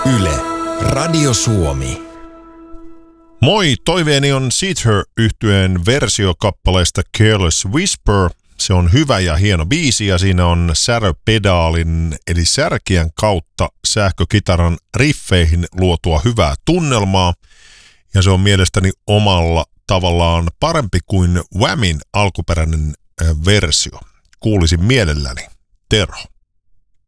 Yle, Radio Suomi. Moi, toiveeni on Seether-yhtyeen versiokappaleesta Careless Whisper. Se on hyvä ja hieno biisi ja siinä on säröpedaalin eli särkijän kautta sähkökitaran riffeihin luotua hyvää tunnelmaa. Ja se on mielestäni omalla tavallaan parempi kuin Whamin alkuperäinen versio. Kuulisin mielelläni. Terho.